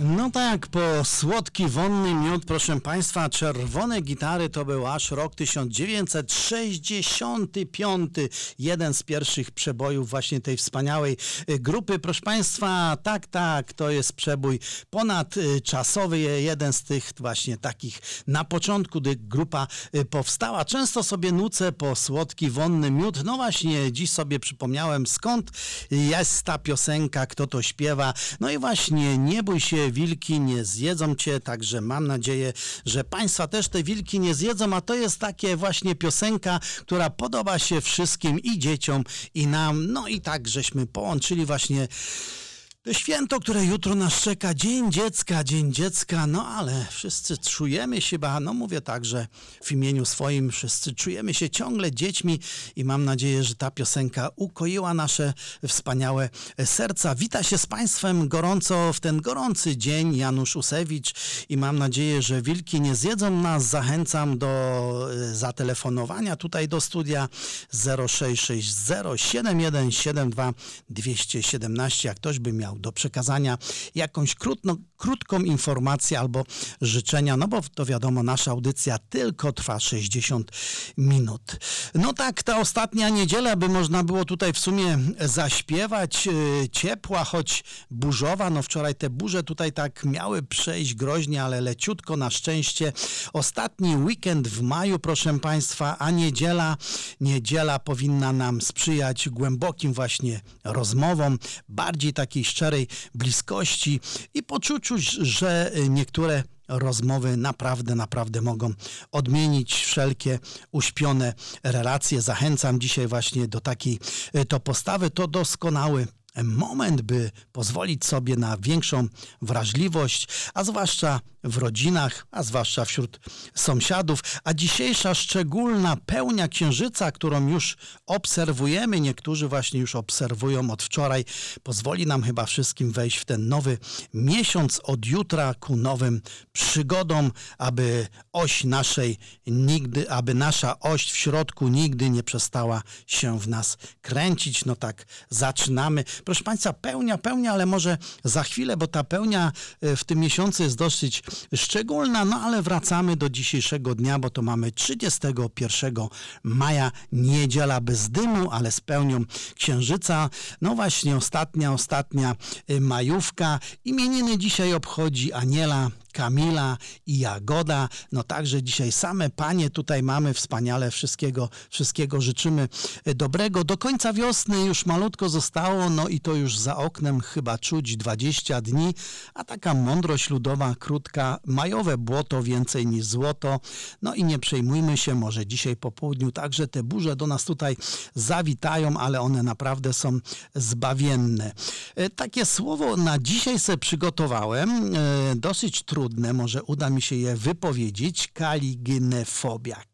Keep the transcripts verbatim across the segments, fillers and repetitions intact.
No tak, po słodki, wonny miód, proszę Państwa, czerwone gitary to był aż rok tysiąc dziewięćset sześćdziesiąty piąty. Jeden z pierwszych przebojów właśnie tej wspaniałej grupy. Proszę Państwa, tak, tak, to jest przebój ponadczasowy, jeden z tych właśnie takich na początku, gdy grupa powstała. Często sobie nucę po słodki, wonny miód. No właśnie, dziś sobie przypomniałem, skąd jest ta piosenka, kto to śpiewa. No i właśnie, nie bój się, wilki nie zjedzą cię, także mam nadzieję, że Państwa też te wilki nie zjedzą, a to jest takie właśnie piosenka, która podoba się wszystkim i dzieciom, i nam. No i tak żeśmy połączyli właśnie to święto, które jutro nas czeka, Dzień Dziecka, Dzień Dziecka, no ale wszyscy czujemy się, no mówię tak, że w imieniu swoim wszyscy czujemy się ciągle dziećmi i mam nadzieję, że ta piosenka ukoiła nasze wspaniałe serca. Wita się z Państwem gorąco w ten gorący dzień Janusz Usewicz i mam nadzieję, że wilki nie zjedzą nas. Zachęcam do zatelefonowania tutaj do studia zero sześć sześć zero siedem jeden siedem dwa dwieście siedemnaście, jak ktoś by miał do przekazania jakąś krótno, krótką informację albo życzenia, no bo to wiadomo, nasza audycja tylko trwa sześćdziesiąt minut. No tak, ta ostatnia niedziela, by można było tutaj w sumie zaśpiewać, ciepła, choć burzowa, no wczoraj te burze tutaj tak miały przejść groźnie, ale leciutko na szczęście. Ostatni weekend w maju, proszę Państwa, a niedziela, niedziela powinna nam sprzyjać głębokim właśnie rozmowom, bardziej takiej szczerej bliskości i poczuciu, że niektóre rozmowy naprawdę, naprawdę mogą odmienić wszelkie uśpione relacje. Zachęcam dzisiaj właśnie do takiej to postawy. To doskonały moment, by pozwolić sobie na większą wrażliwość, a zwłaszcza w rodzinach, a zwłaszcza wśród sąsiadów. A dzisiejsza szczególna pełnia księżyca, którą już obserwujemy, niektórzy właśnie już obserwują od wczoraj, pozwoli nam chyba wszystkim wejść w ten nowy miesiąc od jutra ku nowym przygodom, aby oś naszej nigdy, aby nasza oś w środku nigdy nie przestała się w nas kręcić. No tak, zaczynamy. Proszę Państwa, pełnia, pełnia, ale może za chwilę, bo ta pełnia w tym miesiącu jest dosyć szczególna, no ale wracamy do dzisiejszego dnia, bo to mamy trzydziestego pierwszego maja, niedziela bez dymu, ale z pełnią księżyca. No właśnie, ostatnia, ostatnia majówka. Imieniny dzisiaj obchodzi Aniela, Kamila i Jagoda. No także dzisiaj same panie tutaj mamy, wspaniale, wszystkiego, wszystkiego życzymy dobrego. Do końca wiosny już malutko zostało, no i to już za oknem chyba czuć dwadzieścia dni, a taka mądrość ludowa, krótka, majowe błoto więcej niż złoto. No i nie przejmujmy się, może dzisiaj po południu także te burze do nas tutaj zawitają, ale one naprawdę są zbawienne. Takie słowo na dzisiaj sobie przygotowałem, dosyć trudne. Trudne, może uda mi się je wypowiedzieć. Kalignefobia.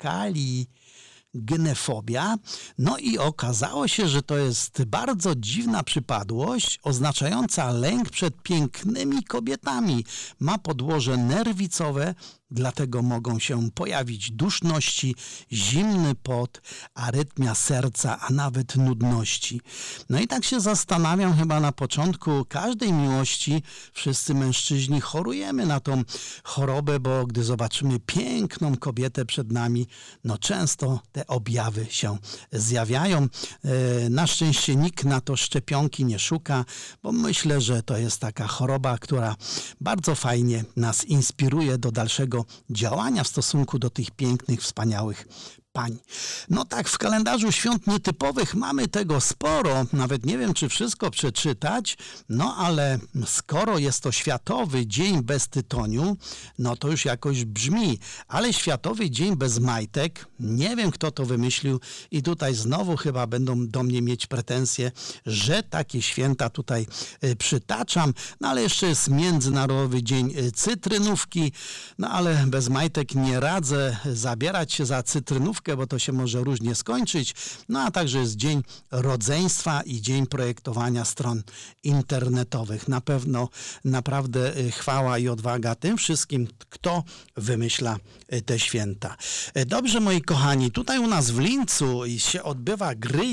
Kalignefobia. No i okazało się, że to jest bardzo dziwna przypadłość oznaczająca lęk przed pięknymi kobietami. Ma podłoże nerwicowe, dlatego mogą się pojawić duszności, zimny pot, arytmia serca, a nawet nudności. No i tak się zastanawiam, chyba na początku każdej miłości wszyscy mężczyźni chorujemy na tą chorobę, bo gdy zobaczymy piękną kobietę przed nami, no często te objawy się zjawiają. Na szczęście nikt na to szczepionki nie szuka, bo myślę, że to jest taka choroba, która bardzo fajnie nas inspiruje do dalszego działania w stosunku do tych pięknych, wspaniałych pań. No tak, w kalendarzu świąt nietypowych mamy tego sporo, nawet nie wiem, czy wszystko przeczytać, no ale skoro jest to Światowy Dzień bez tytoniu, no to już jakoś brzmi, ale Światowy Dzień bez majtek, nie wiem, kto to wymyślił i tutaj znowu chyba będą do mnie mieć pretensje, że takie święta tutaj y, przytaczam, no ale jeszcze jest Międzynarodowy Dzień Cytrynówki, no ale bez majtek nie radzę zabierać się za cytrynówkę, bo to się może różnie skończyć. No a także jest Dzień Rodzeństwa i Dzień Projektowania Stron Internetowych. Na pewno naprawdę chwała i odwaga tym wszystkim, kto wymyśla te święta. Dobrze, moi kochani, tutaj u nas w Lincu się odbywa grill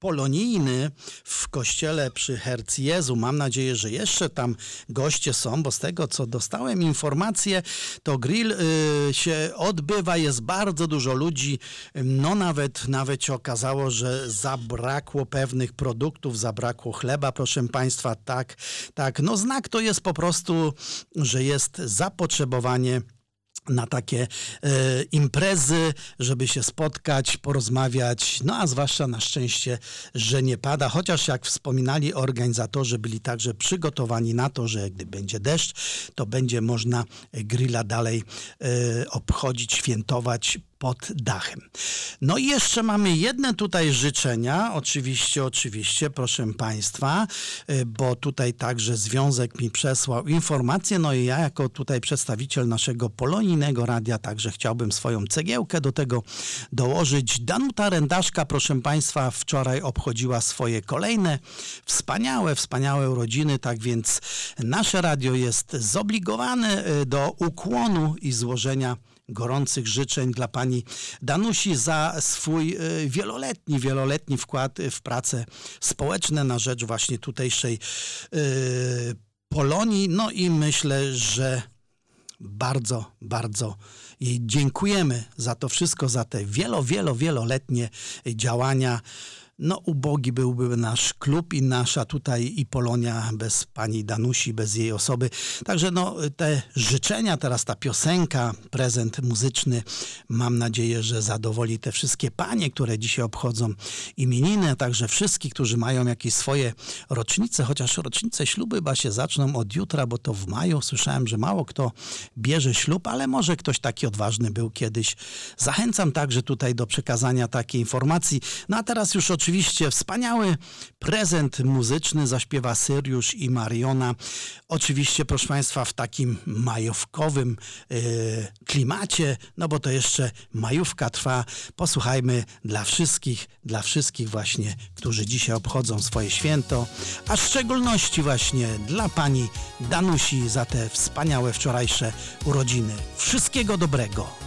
polonijny w kościele przy Herz Jezu. Mam nadzieję, że jeszcze tam goście są, bo z tego, co dostałem informację, to grill y, się odbywa, jest bardzo dużo ludzi. No nawet, nawet się okazało, że zabrakło pewnych produktów, zabrakło chleba, proszę Państwa. Tak, tak. No znak to jest po prostu, że jest zapotrzebowanie na takie e, imprezy, żeby się spotkać, porozmawiać, no a zwłaszcza na szczęście, że nie pada, chociaż jak wspominali organizatorzy, byli także przygotowani na to, że gdy będzie deszcz, to będzie można grilla dalej e, obchodzić, świętować pod dachem. No i jeszcze mamy jedne tutaj życzenia, oczywiście, oczywiście, proszę Państwa, bo tutaj także Związek mi przesłał informację, no i ja jako tutaj przedstawiciel naszego polonijnego radia także chciałbym swoją cegiełkę do tego dołożyć. Danuta Rendaszka, proszę Państwa, wczoraj obchodziła swoje kolejne wspaniałe, wspaniałe urodziny, tak więc nasze radio jest zobligowane do ukłonu i złożenia gorących życzeń dla pani Danusi za swój wieloletni, wieloletni wkład w prace społeczne na rzecz właśnie tutejszej yy, Polonii. No i myślę, że bardzo, bardzo jej dziękujemy za to wszystko, za te wielo, wielo, wieloletnie działania. No ubogi byłby nasz klub i nasza tutaj i Polonia bez pani Danusi, bez jej osoby. Także no te życzenia, teraz ta piosenka, prezent muzyczny, mam nadzieję, że zadowoli te wszystkie panie, które dzisiaj obchodzą imieniny, a także wszystkich, którzy mają jakieś swoje rocznice, chociaż rocznice śluby chyba się zaczną od jutra, bo to w maju. Słyszałem, że mało kto bierze ślub, ale może ktoś taki odważny był kiedyś. Zachęcam także tutaj do przekazania takiej informacji. No a teraz już oczywiście Oczywiście wspaniały prezent muzyczny zaśpiewa Syriusz i Mariona. Oczywiście, proszę Państwa, w takim majówkowym yy, klimacie, no bo to jeszcze majówka trwa. Posłuchajmy dla wszystkich, dla wszystkich właśnie, którzy dzisiaj obchodzą swoje święto, a w szczególności właśnie dla pani Danusi za te wspaniałe wczorajsze urodziny. Wszystkiego dobrego.